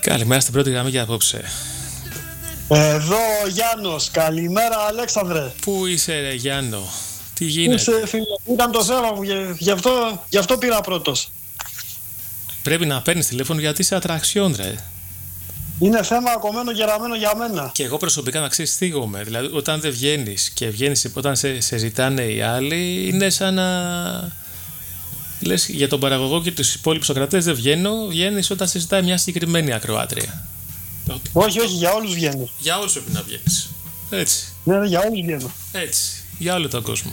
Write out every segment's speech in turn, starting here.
Καλημέρα στην πρώτη γραμμή για απόψε. Εδώ ο Γιάννος. Καλημέρα Αλέξανδρε. Πού είσαι ρε Γιάννο? Τι γίνεται? Είσαι, φίλε, ήταν το θέμα μου, γι' αυτό πήρα πρώτος. Πρέπει να παίρνεις τηλέφωνο γιατί είσαι ατραξιόν ρε. Είναι θέμα κομμένο και ραμμένο για μένα. Και εγώ προσωπικά να ξέρεις θίγομαι. Δηλαδή όταν δεν βγαίνεις και βγαίνεις όταν σε ζητάνε οι άλλοι, είναι σαν να λες για τον παραγωγό και τους υπόλοιπους ακροατές δεν βγαίνω. Βγαίνεις όταν σε ζητάει μια συγκεκριμένη ακροάτρια. Όχι, για όλους βγαίνω. Για όλους πρέπει να βγαίνεις. Έτσι. Ναι, για όλους βγαίνω. Έτσι. Για όλο τον κόσμο.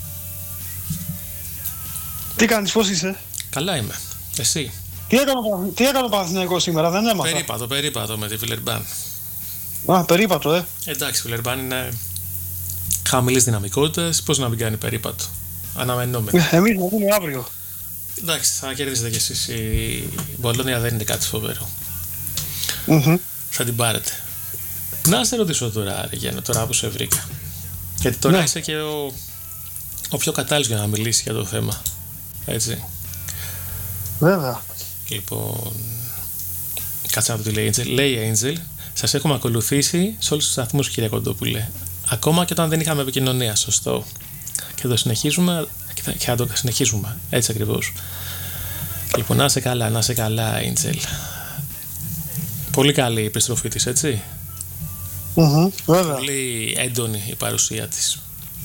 Τι κάνεις, πώς είσαι? Καλά είμαι. Εσύ? Τι έκανε ο Παναθηναϊκός σήμερα, δεν έμαθα. Περίπατο με τη Βιλερμπάν. Α, περίπατο, Εντάξει, η Βιλερμπάν είναι χαμηλής δυναμικότητας. Πώς να μην κάνει περίπατο? Αναμενόμενο. Εμείς να δούμε αύριο. Εντάξει, θα κερδίσετε κι εσείς. Η Μπολόνια δεν είναι κάτι φοβερό. Θα την πάρετε. Να σε ρωτήσω τώρα, Γιάννη, τώρα που σε βρήκα. Γιατί τώρα είσαι και ο πιο κατάλληλος για να μιλήσει για το θέμα. Έτσι. Βέβαια. Λοιπόν, κάτσε να δω τι λέει Angel. Λέει Angel, σας έχουμε ακολουθήσει σε όλους τους σταθμούς, κυρία Κοντόπουλε. Ακόμα και όταν δεν είχαμε επικοινωνία. Σωστό. Και το συνεχίζουμε και θα το συνεχίζουμε. Έτσι ακριβώς. Λοιπόν, να είσαι καλά, Angel. Πολύ καλή η επιστροφή της, έτσι. Βέβαια. Πολύ έντονη η παρουσία της.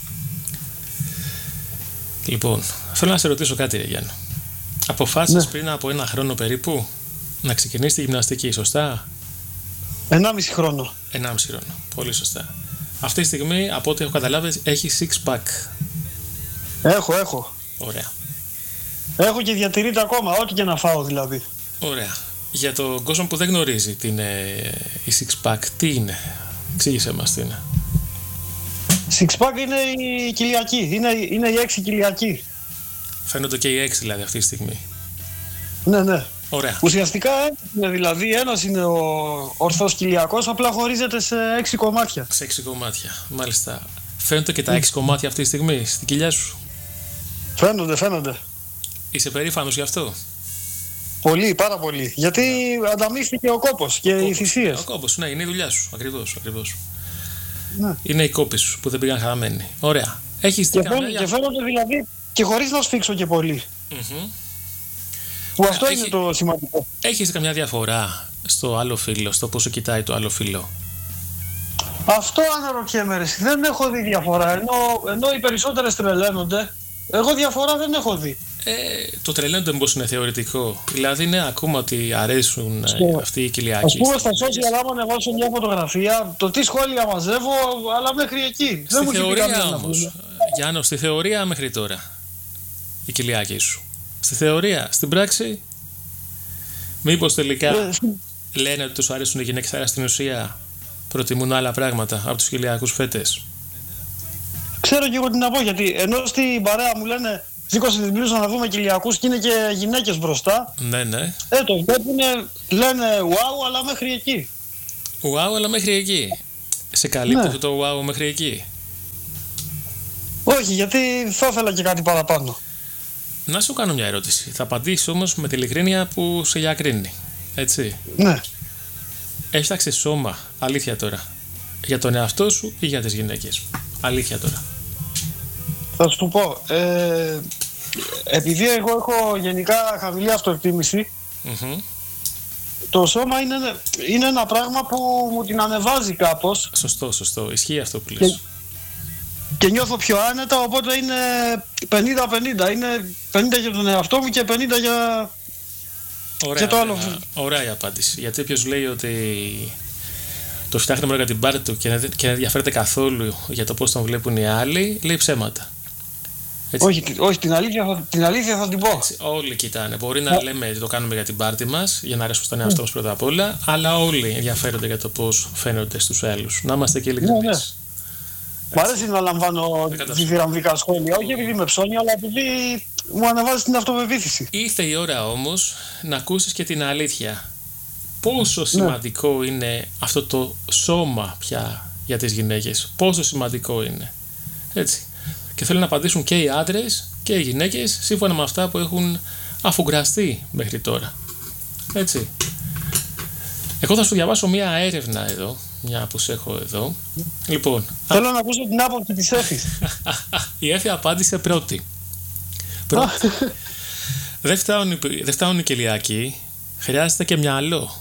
Λοιπόν, θέλω να σε ρωτήσω κάτι, ρε Γιάννη. Αποφάσισες πριν από 1 χρόνο περίπου να ξεκινήσεις τη γυμναστική, σωστά? 1,5 χρόνο. 1,5 χρόνο, πολύ σωστά. Αυτή τη στιγμή, από ό,τι έχω καταλάβει, έχει six pack. Έχω. Ωραία. Έχω και διατηρείται ακόμα, ό,τι και να φάω δηλαδή. Ωραία. Για τον κόσμο που δεν γνωρίζει τι είναι η six pack, τι είναι? Εξήγησέ μας τι είναι. Six pack είναι η κοιλιακή, είναι η 6 κοιλιακή. Φαίνονται και οι 6 δηλαδή αυτή τη στιγμή. Ναι. Ωραία. Ουσιαστικά είναι δηλαδή ένας είναι ο ορθός κοιλιακός, απλά χωρίζεται σε 6 κομμάτια. Σε 6 κομμάτια, μάλιστα. Φαίνονται και τα 6 κομμάτια αυτή τη στιγμή στην κοιλιά σου? Φαίνονται. Είσαι περήφανος γι' αυτό? Πολύ, πάρα πολύ. Γιατί ανταμείφθηκε ο κόπος και οι θυσίες. Ο κόπος, ναι, είναι η δουλειά σου. Ακριβώς. Ναι. Είναι οι κόποι σου που δεν πήγαν χαμένοι. Ωραία. Έχεις και φαίνονται δηλαδή και χωρίς να σφίξω και πολύ. Που αυτό είναι το σημαντικό. Έχεις καμιά διαφορά στο άλλο φύλλο, στο πόσο κοιτάει το άλλο φύλλο? Αυτό αναρωτιέμαι ρε. Δεν έχω δει διαφορά. Ενώ οι περισσότερες τρελαίνονται, εγώ διαφορά δεν έχω δει. Το τρελαίνονται μήπως είναι θεωρητικό? Δηλαδή είναι ακόμα ότι αρέσουν αυτοί οι κοιλιακοί? Ας πούμε στα social, άμα ανεβάσω μια φωτογραφία, το τι σχόλια μαζεύω, αλλά μέχρι εκεί. Στη θεωρία όμως, Γιάννο, στη θεωρία μέχρι τώρα οι κοιλιακοί σου. Στη θεωρία, στην πράξη, μήπως τελικά λένε ότι τους αρέσουν οι γυναίκες, αλλά στην ουσία προτιμούν άλλα πράγματα από τους κοιλιακούς φέτες? Ξέρω και εγώ τι να πω, γιατί ενώ στην παρέα μου λένε σήκωσε την πλούσια να δούμε κοιλιακούς και είναι και γυναίκες μπροστά. Ναι. Το βλέπουνε, λένε wow, αλλά μέχρι εκεί. Wow, αλλά μέχρι εκεί. Σε καλύπτει αυτό το wow μέχρι εκεί? Όχι, γιατί θα ήθελα και κάτι παραπάνω. Να σου κάνω μια ερώτηση. Θα απαντήσεις όμως με την ειλικρίνεια που σε διακρίνει. Έτσι. Ναι. Έφταξες σώμα, αλήθεια τώρα, για τον εαυτό σου ή για τις γυναίκες? Αλήθεια τώρα. Θα σου πω. Επειδή εγώ έχω γενικά χαμηλή αυτοεκτίμηση, το σώμα είναι ένα πράγμα που μου την ανεβάζει κάπως. Σωστό. Ισχύει αυτό που λες. Και νιώθω πιο άνετα, οπότε είναι 50-50. Είναι 50 για τον εαυτό μου και 50 για το άλλο. Ωραία η απάντηση. Γιατί ποιος λέει ότι το φτιάχνει μόνο για την πάρτι του και δεν ενδιαφέρεται καθόλου για το πώς τον βλέπουν οι άλλοι, λέει ψέματα. Έτσι. Όχι, την αλήθεια θα την πω. Έτσι, όλοι κοιτάνε. Μπορεί να λέμε ότι το κάνουμε για την πάρτι μας, για να αρέσουμε στον εαυτό μας πρώτα απ' όλα, αλλά όλοι ενδιαφέρονται για το πώς φαίνονται στους άλλους. Να είμαστε και ειλικρινείς. Μ' αρέσει να λαμβάνω διθυραμβικά σχόλια, όχι επειδή με ψώνει, αλλά επειδή μου ανεβάζει την αυτοπεποίθηση. Ήρθε η ώρα όμως να ακούσεις και την αλήθεια. Πόσο σημαντικό είναι αυτό το σώμα πια για τις γυναίκες? Πόσο σημαντικό είναι? Έτσι. Και θέλω να απαντήσουν και οι άντρες και οι γυναίκες σύμφωνα με αυτά που έχουν αφουγκραστεί μέχρι τώρα. Έτσι. Εγώ θα σου διαβάσω μια έρευνα εδώ, μια που σε έχω εδώ. Λοιπόν, θέλω να ακούσω την άποψη της Έφης. η Έφη απάντησε πρώτη. Δεν φτάνουν οι κελιακοί, χρειάζεται και μυαλό.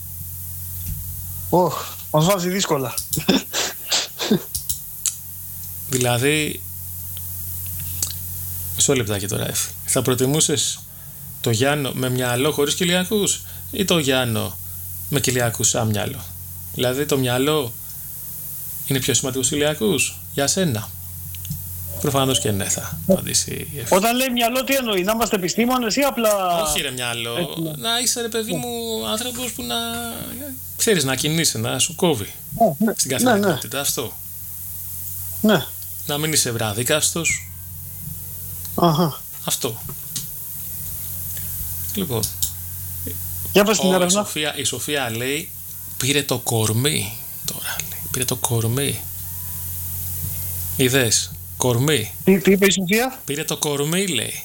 Μας βάζει δύσκολα. Δηλαδή, μισό λεπτάκι τώρα, Έφη. Θα προτιμούσες το Γιάννο με μυαλό χωρίς κελιακούς ή το Γιάννο με κελιακούς σαν μυαλό? Δηλαδή το μυαλό είναι πιο σημαντικό στους κελιακούς για σένα? Προφανώς και ναι, θα απαντήσει η Εφη. Όταν λέει μυαλό, τι εννοεί, να είμαστε επιστήμονες ή απλά... Όχι ρε μυαλό, να είσαι ρε παιδί μου άνθρωπος που να ξέρεις να κινείσαι, να σου κόβει στην καθημερινότητα, αυτό. Ναι. Να μην είσαι βραδίκαστος. Αυτό. Λοιπόν, για πες την έρευνα. Η Σοφία λέει πήρε το κορμί τώρα, λέει. Πήρε το κορμί. Είδες, κορμί. Τι είπε η Σοφία? Πήρε το κορμί, λέει.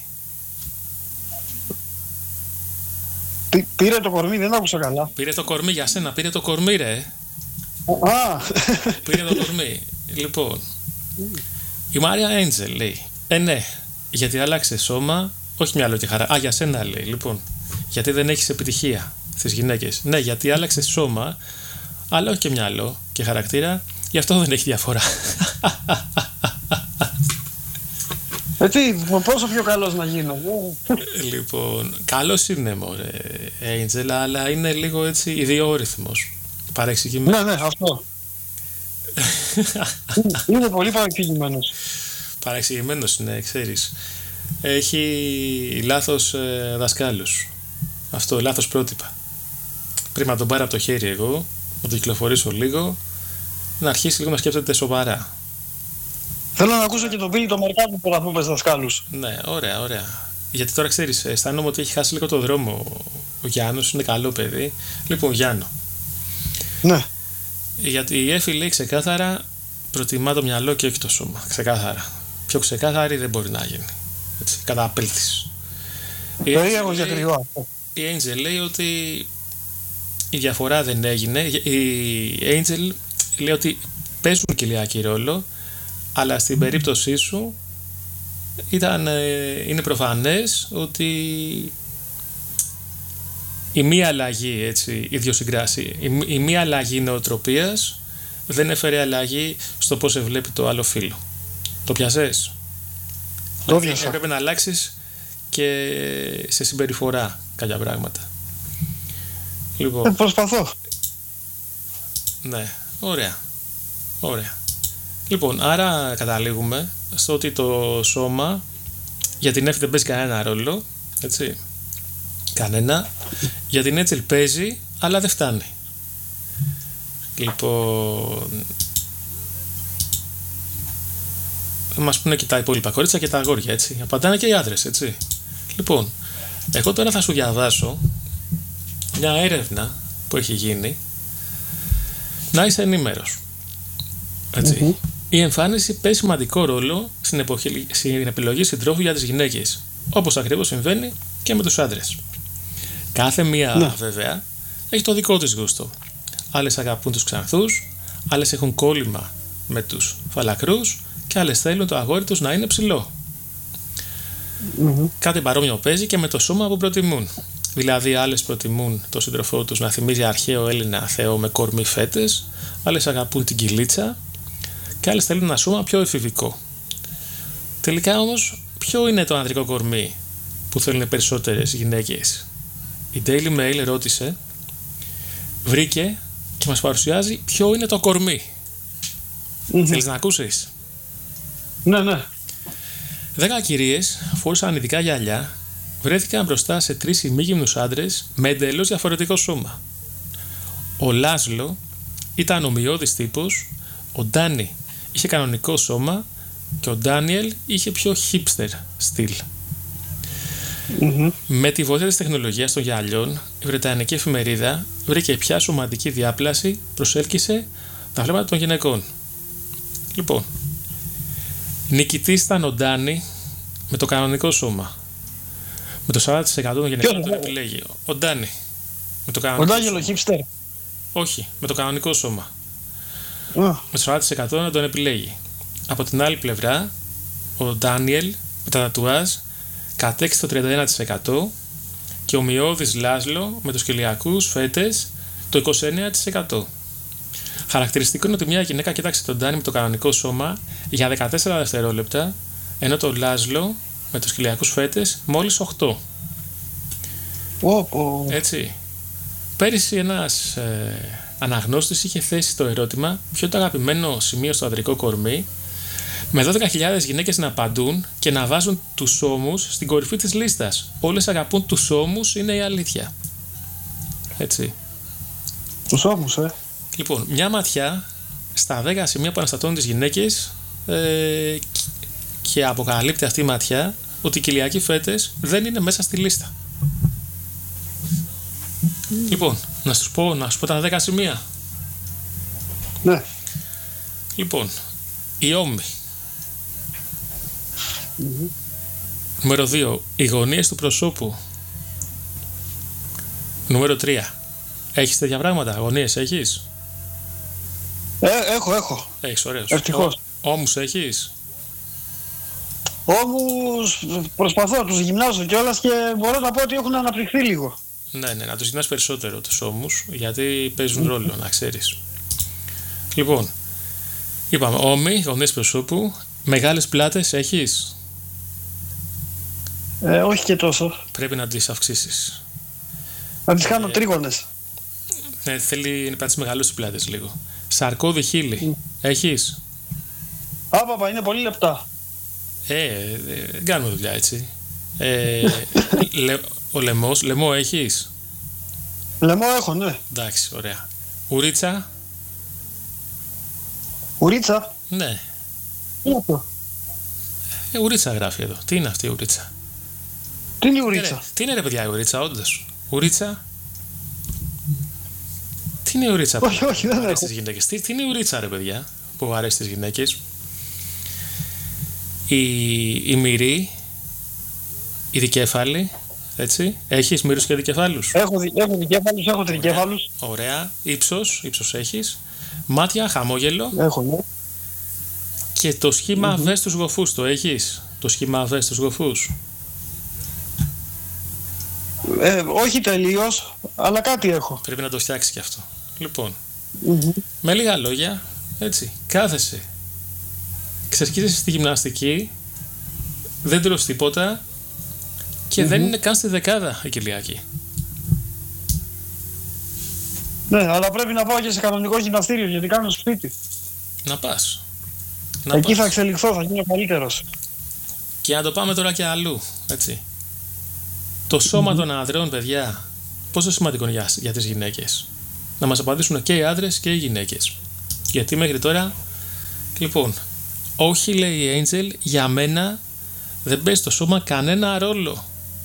Πήρε το κορμί, δεν άκουσα καλά. Πήρε το κορμί για σένα, πήρε το κορμί ρε. Πήρε το κορμί. Λοιπόν, η Μάρια Έντζελ λέει ναι, γιατί άλλαξε σώμα, όχι μυαλό και χαρά. Για σένα λέει, λοιπόν, γιατί δεν έχεις επιτυχία στις γυναίκες. Ναι, γιατί άλλαξε σώμα, αλλά όχι και μυαλό και χαρακτήρα, γι' αυτό δεν έχει διαφορά. Πόσο πιο καλός να γίνω? Λοιπόν, καλός είναι μωρέ Angel, αλλά είναι λίγο έτσι ιδιόρυθμος. Παρεξηγημένος. Ναι, αυτό. Είναι πολύ παρεξηγημένος. Παρεξηγημένος είναι, ξέρεις. Έχει λάθος δασκάλους. Αυτό, λάθος πρότυπα. Πρέπει να τον πάρω από το χέρι εγώ, να το κυκλοφορήσω λίγο, να αρχίσει λίγο να σκέφτεται σοβαρά. Θέλω να ακούσω και τον Πίλη το Μαρκάκη που θα πούμε δασκάλους. Ναι, ωραία. Γιατί τώρα ξέρεις, αισθάνομαι ότι έχει χάσει λίγο το δρόμο ο Γιάννος, είναι καλό παιδί. Λοιπόν, Γιάννο. Ναι. Γιατί η Έφη λέει ξεκάθαρα προτιμά το μυαλό και όχι το σώμα. Ξεκάθαρα. Πιο ξεκάθαρη δεν μπορεί να γίνει. Έτσι, κατά απέλθεις. Η Angel λέει ότι η διαφορά δεν έγινε. Η Angel λέει ότι παίζουν κελιακή ρόλο, αλλά στην περίπτωσή σου είναι προφανές ότι η μία αλλαγή, έτσι, ιδιοσυγκράση, η μία αλλαγή νοοτροπίας δεν έφερε αλλαγή στο πώς σε βλέπει το άλλο φύλο. Το πιασες? Το πιάσα. Έπρεπε να αλλάξεις και σε συμπεριφορά κάποια πράγματα. Λοιπόν, προσπαθώ. Ναι, ωραία. Λοιπόν, άρα καταλήγουμε στο ότι το σώμα για την Έφη δεν παίζει κανένα ρόλο, έτσι. Κανένα. Για την Έτσελ παίζει, αλλά δεν φτάνει. Λοιπόν, θα μας πούνε και τα υπόλοιπα κορίτσια και τα αγόρια, έτσι. Απαντάνε και οι άντρες, έτσι. Λοιπόν, εγώ τώρα θα σου διαβάσω μια έρευνα που έχει γίνει, να είσαι ενήμερος. Έτσι. Η εμφάνιση παίζει σημαντικό ρόλο στην επιλογή συντρόφου για τις γυναίκες, όπως ακριβώς συμβαίνει και με τους άντρες. Κάθε μία βέβαια έχει το δικό της γούστο. Άλλες αγαπούν τους ξανθούς, άλλες έχουν κόλλημα με τους φαλακρούς και άλλες θέλουν το αγόρι τους να είναι ψηλό. Κάτι παρόμοιο παίζει και με το σώμα που προτιμούν. Δηλαδή, άλλες προτιμούν το σύντροφό τους να θυμίζει αρχαίο Έλληνα θεό με κορμί φέτες, άλλες αγαπούν την κυλίτσα και άλλες θέλουν ένα σώμα πιο εφηβικό. Τελικά όμως, ποιο είναι το ανδρικό κορμί που θέλουν περισσότερες γυναίκες? Η Daily Mail ρώτησε, βρήκε και μας παρουσιάζει ποιο είναι το κορμί. Θέλεις να ακούσεις? Ναι. 10 κυρίες φόρησαν ειδικά γυαλιά, βρέθηκαν μπροστά σε 3 ημίγυμνους άντρες με εντελώς διαφορετικό σώμα. Ο Λάσλο ήταν ομοιώδης τύπος, ο Ντάνι είχε κανονικό σώμα και ο Ντάνιελ είχε πιο hipster στυλ. Με τη βοήθεια της τεχνολογίας των γυαλιών, η Βρετανική εφημερίδα βρήκε ποια σωματική διάπλαση προσέλκυσε τα βλέμματα των γυναικών. Λοιπόν, νικητής ήταν ο Ντάνι με το κανονικό σώμα. Με το 40% των γυναικών τον επιλέγει. Ο Ντάνι με το κανονικό σώμα. Ο Ντάνιελ ο hipster. Όχι, με το κανονικό σώμα. Με το 40% να τον επιλέγει. Από την άλλη πλευρά, ο Ντάνιελ με τα τατουάζ κατέξει το 31% και ο Μειώδης Λάσλο με τους κοιλιακούς φέτες το 29%. Χαρακτηριστικό είναι ότι μια γυναίκα κοίταξε τον Ντάνι με το κανονικό σώμα για 14 δευτερόλεπτα, ενώ το Λάσλο με τους κοιλιακούς φέτες μόλις 8. Έτσι. Πέρυσι ένας αναγνώστης είχε θέσει το ερώτημα ποιο είναι το αγαπημένο σημείο στο ανδρικό κορμί, με 12.000 γυναίκες να απαντούν και να βάζουν τους ώμους στην κορυφή της λίστας. Όλες αγαπούν τους ώμους, είναι η αλήθεια. Έτσι. Τους ώμους, Λοιπόν, μια ματιά στα 10 σημεία που αναστατώνουν τις γυναίκες και αποκαλύπτει αυτή η ματιά ότι οι κοιλιακοί φέτες δεν είναι μέσα στη λίστα. Λοιπόν, να σου πω τα 10 σημεία. Ναι. Λοιπόν, οι ώμοι. Νούμερο 2, οι γωνίες του προσώπου. Νούμερο 3, έχεις τέτοια πράγματα, γωνίες έχεις? Έχω. Έχεις, ωραίος. Ευτυχώς. Ώμους έχεις? Ώμους προσπαθώ, τους γυμνάζω κιόλας και μπορώ να πω ότι έχουν αναπτυχθεί λίγο. Ναι, να τους γυμνάς περισσότερο τους ώμους, γιατί παίζουν ρόλο, να ξέρεις. Λοιπόν, είπαμε ώμοι, γωνίες προσώπου. Μεγάλες πλάτες έχεις? Όχι και τόσο. Πρέπει να τις αυξήσεις. Να τις κάνω τρίγωνες. Ναι, θέλει να πάτσεις μεγαλώσεις πλάτες λίγο. Σαρκώδη χείλη έχεις? Άπαπα, είναι πολύ λεπτά. Δεν κάνουμε δουλειά έτσι. Ο λαιμό έχεις? Λαιμό έχω, ναι. Εντάξει, ωραία. Ουρίτσα? Ουρίτσα? Ναι. Τι είναι αυτό? Ουρίτσα γράφει εδώ. Τι είναι αυτή η ουρίτσα? Τι είναι η ουρίτσα? Τι είναι ρε παιδιά η ουρίτσα, όντως? Ουρίτσα? Τι είναι η ουρίτσα που όχι, δεν αρέσει στις γυναίκες? Τι είναι η ουρίτσα ρε παιδιά που αρέσει στις γυναίκες? Η μυρή, η δικέφαλη, έτσι. Έχεις μύρους και δικεφάλους? Έχω δικέφαλους, έχω τρικέφαλους. Ωραία. Ύψος έχεις. Μάτια, χαμόγελο. Έχω, ναι. Και το σχήμα V στους γοφούς το έχεις? Το σχήμα V στους γοφούς? Όχι τελείως, αλλά κάτι έχω. Πρέπει να το φτιάξεις και αυτό. Λοιπόν, με λίγα λόγια, έτσι, κάθεσαι, ξερκίζεσαι στη γυμναστική, δεν τρως τίποτα και δεν είναι καν στη δεκάδα η κοιλιακή. Ναι, αλλά πρέπει να πάω και σε κανονικό γυμναστήριο γιατί κάνω σπίτι. Να πας. Εκεί θα εξελιχθώ, θα γίνω καλύτερος. Και να το πάμε τώρα και αλλού, έτσι. Το σώμα των ανδρών, παιδιά, πόσο σημαντικό είναι για τις γυναίκες? Να μας απαντήσουν και οι άντρες και οι γυναίκες. Γιατί μέχρι τώρα, λοιπόν, όχι λέει η Angel, για μένα δεν παίζει το σώμα κανένα ρόλο.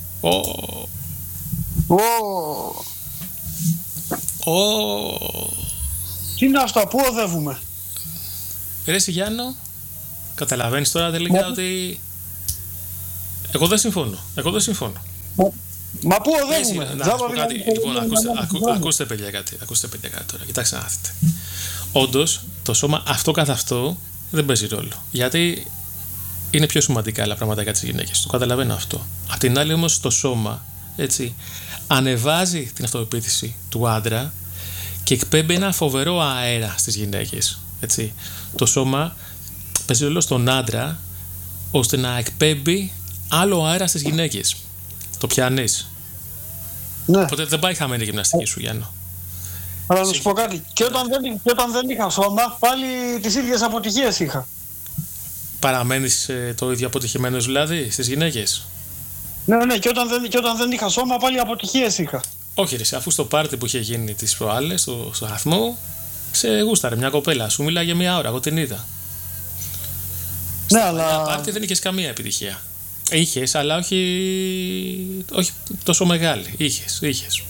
Τι είναι αυτά, πού οδεύουμε? Ρε Γιάννο, καταλαβαίνεις τώρα τελικά ότι εγώ δεν συμφωνώ. Μα πού οδεύουμε? Λοιπόν, ακούστε παιδιά κάτι τώρα. Κοιτάξτε να δείτε. Όντως, το σώμα αυτό καθ' αυτό δεν παίζει ρόλο. Γιατί είναι πιο σημαντικά άλλα πράγματα για τις γυναίκες. Το καταλαβαίνω αυτό. Απ' την άλλη όμως το σώμα, έτσι, ανεβάζει την αυτοπεποίθηση του άντρα και εκπέμπει ένα φοβερό αέρα στις γυναίκες. Έτσι. Το σώμα παίζει ρόλο στον άντρα ώστε να εκπέμπει άλλο αέρα στις γυναίκες. Το πιάνεις? Ναι. Οπότε δεν πάει χαμένη η γυμναστική σου, Γιάννο. Αλλά να σου πω κάτι. Και όταν δεν είχα σώμα, πάλι τις ίδιες αποτυχίες είχα. Παραμένεις το ίδιο αποτυχημένος δηλαδή στις γυναίκες? Ναι, και όταν δεν είχα σώμα, πάλι αποτυχίες είχα. Όχι ρε, αφού στο πάρτι που είχε γίνει τις προάλλες, στο σταθμό, σε γούσταρε μια κοπέλα, σου μίλαγε μια ώρα, εγώ την είδα. Ναι, αλλά... Στο πάρτι δεν είχες καμία επιτυχία. Είχες, αλλά όχι τόσο μεγάλη. Είχες.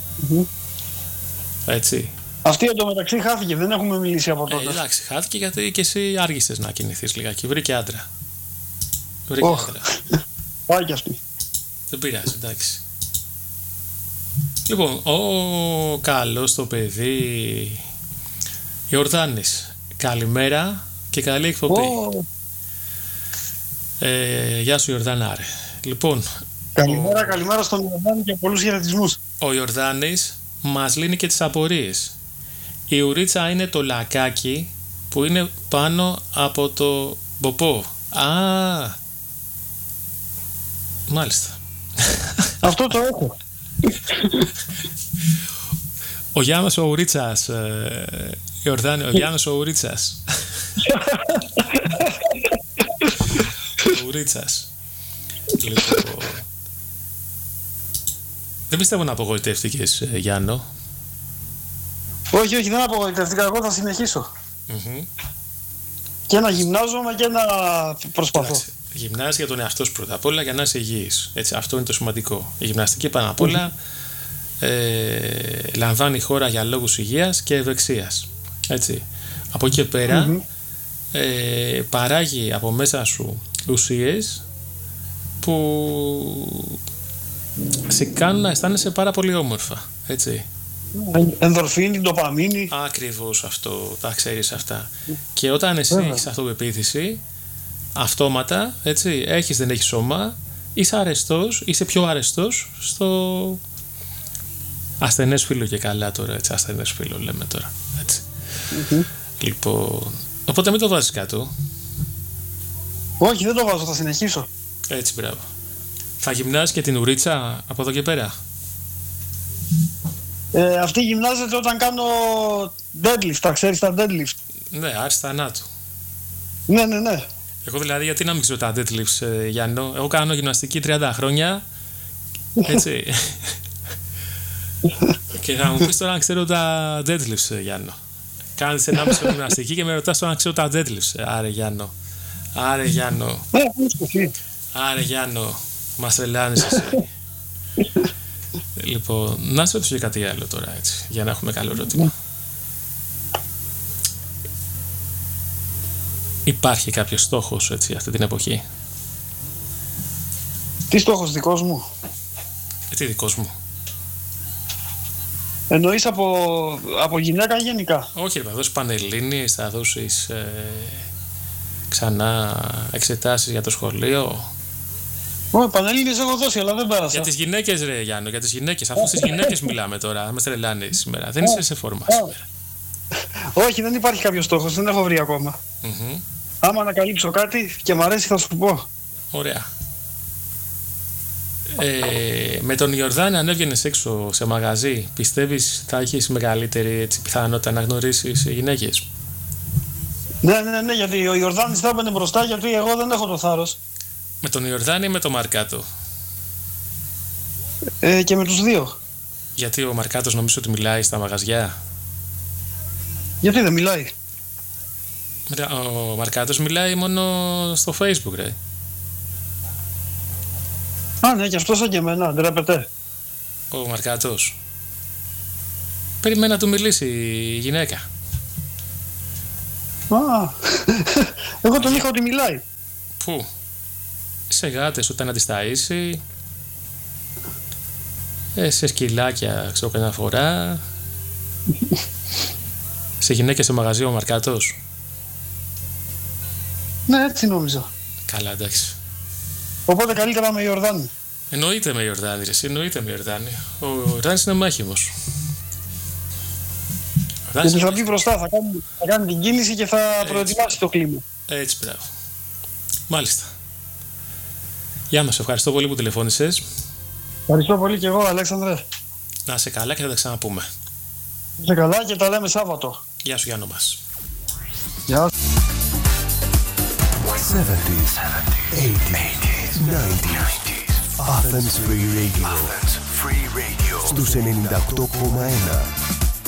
Έτσι. Αυτή εντωμεταξύ χάθηκε, δεν έχουμε μιλήσει από τότε. Εντάξει, χάθηκε γιατί και εσύ άργησες να κινηθείς λιγάκι. Βρήκε άντρα. Πάει κι αυτή. Δεν πειράζει, εντάξει. Λοιπόν, ο καλός το παιδί Ιορδάνης, καλημέρα και καλή εκπομπή. Γεια σου Ιορδανάρε. Λοιπόν, καλημέρα στον Ιορδάνη και πολλούς χαιρετισμούς. Ο Ιορδάνης μας λύνει και τις απορίες. Η ουρίτσα είναι το λακάκι που είναι πάνω από το ποπό. Μάλιστα. Αυτό το έχω. Ο Γιάννος ο Ουρίτσας, Ιορδάνη, ο Γιάννος ο Ουρίτσας. Ο Ουρίτσας. Λοιπόν, δεν πιστεύω να απογοητεύτηκες, Γιάννο. Όχι, δεν απογοητεύτηκα, εγώ θα συνεχίσω. Και να γυμνάζομαι και να προσπαθώ. Γυμνάζεις για τον εαυτό σου πρώτα απ' όλα για να είσαι υγιής. Έτσι, αυτό είναι το σημαντικό. Η γυμναστική πάνω απ' όλα λαμβάνει χώρα για λόγους υγείας και ευεξίας. Έτσι. Από εκεί και πέρα παράγει από μέσα σου ουσίες που σε κάνουν να αισθάνεσαι πάρα πολύ όμορφα. Έτσι. Ενδορφίνη, ντοπαμίνη. Ακριβώς αυτό, τα ξέρεις αυτά. Και όταν εσύ έχεις αυτοπεποίθηση, αυτόματα, έτσι, έχεις δεν έχεις σώμα, είσαι αρεστός, είσαι πιο αρεστός στο ασθενές φύλλο και καλά τώρα, έτσι, ασθενές φύλλο λέμε τώρα, έτσι. Λοιπόν, οπότε μην το βάζεις κάτω. Όχι, δεν το βάζω, θα συνεχίσω. Έτσι, μπράβο. Θα γυμνάζεις και την ουρίτσα από εδώ και πέρα? Αυτή γυμνάζεται όταν κάνω deadlift, τα ξέρεις τα deadlift. Ναι, άρση θανάτου. Ναι. Εγώ δηλαδή γιατί να μην ξέρω τα deadlifts, Γιάννο. Εγώ κάνω γυμναστική 30 χρόνια. Έτσι. Και θα μου πεις τώρα αν ξέρω τα deadlifts, Γιάννο. Κάνεις 1,5 ώρα γυμναστική και με ρωτάς τώρα αν ξέρω τα deadlifts. Άρε Γιάννο. Άρε Γιάννο. Μας τρελάνεις εσύ. Λοιπόν, να σε ρωτήσω και κάτι άλλο τώρα, έτσι, για να έχουμε καλό ερώτημα. Υπάρχει κάποιος στόχος, έτσι, αυτή την εποχή? Τι στόχος, δικός μου? Τι δικός μου? Εννοείς από γυναίκα γενικά? Όχι, θα δώσεις πανελλήνιες, θα δώσεις ξανά εξετάσεις για το σχολείο. Όχι, πανελλήνιες έχω δώσει, αλλά δεν πέρασα. Για τις γυναίκες, ρε Γιάννο, για τις γυναίκες. Αφού στις γυναίκες μιλάμε τώρα, με τρελάνεις σήμερα. Δεν είσαι σε φόρμα σήμερα. Όχι, δεν υπάρχει κάποιος στόχος, δεν έχω βρει ακόμα. Άμα ανακαλύψω κάτι και μ' αρέσει θα σου πω. Ωραία. Με τον Ιορδάνη αν έβγαινες έξω σε μαγαζί, πιστεύεις θα έχεις μεγαλύτερη, έτσι, πιθανότητα να γνωρίσεις γυναίκες? Ναι, γιατί ο Ιορδάνης θα έμπαινε μπροστά, γιατί εγώ δεν έχω το θάρρος. Με τον Ιορδάνη ή με τον Μαρκάτο? Και με τους δύο. Γιατί ο Μαρκάτος νομίζω ότι μιλάει στα μαγαζιά. Γιατί δεν μιλάει? Ο Μαρκάτος μιλάει μόνο στο Facebook, ρε. Ναι, και αυτός σαν και εμένα, ντρέπεται. Ο Μαρκάτος. Περιμένει να του μιλήσει η γυναίκα. Εγώ τον είχα ότι μιλάει. Πού? Σε γάτες όταν να τις ταΐσει, σε σκυλάκια ξέρω κανένα φορά, σε γυναίκες στο μαγαζί ο Μαρκάτος. Ναι, έτσι νόμιζα. Καλά, εντάξει. Οπότε καλύτερα με Ιορδάνη. Εννοείται με Ιορδάνη, εσύ, εννοείται με Ιορδάνη. Ο Ιορδάνης είναι μάχημος. Γιατί θα μπει μπροστά, θα κάνει την κίνηση και θα προετοιμάσει το κλίμα. Έτσι, μπράβο. Μάλιστα. Γεια μας, ευχαριστώ πολύ που τηλεφώνησες. Ευχαριστώ πολύ και εγώ, Αλέξανδρε. Να είσαι καλά και θα τα ξαναπούμε. Είσαι καλά και τα λέμε Σάββατο. Γεια σου, Γιάννο μας. Γεια σου. 70s, 80s, 90s. Athens Free Radio. Στους 98,1.